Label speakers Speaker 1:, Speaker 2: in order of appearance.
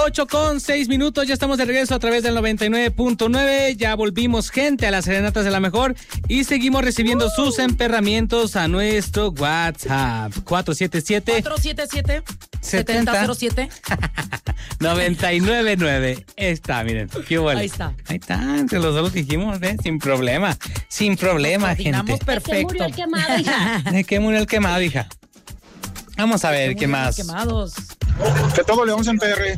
Speaker 1: 8:06, ya estamos de regreso a través del 99.9, ya volvimos, gente, a las serenatas de la mejor y seguimos recibiendo sus emperramientos a nuestro WhatsApp, 477-7007 999. Está, miren, qué bueno.
Speaker 2: Ahí está,
Speaker 1: entre los dos lo dijimos, sin problema, gente.
Speaker 2: Perfecto.
Speaker 3: ¿De qué murió el quemado, hija?
Speaker 1: ¿De qué murió el quemado, hija? Vamos a ver, ¿qué más?
Speaker 2: Quemados.
Speaker 4: Que todo León se emperre.